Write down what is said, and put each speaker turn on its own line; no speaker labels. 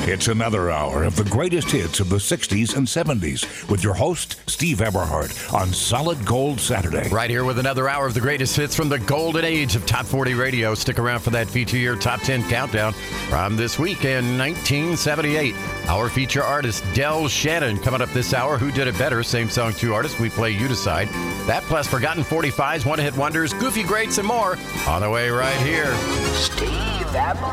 It's another hour of the greatest hits of the 60s and 70s with your host, Steve Eberhardt, on Solid Gold Saturday.
Right here with another hour of the greatest hits from the golden age of Top 40 radio. Stick around for that feature year Top 10 countdown from this week in 1978. Our feature artist, Del Shannon, coming up this hour. Who Did It Better? Same song, two artists. We play You Decide. That plus Forgotten 45s, one-hit wonders, goofy greats, and more on the way right here.
Steve Eberhardt.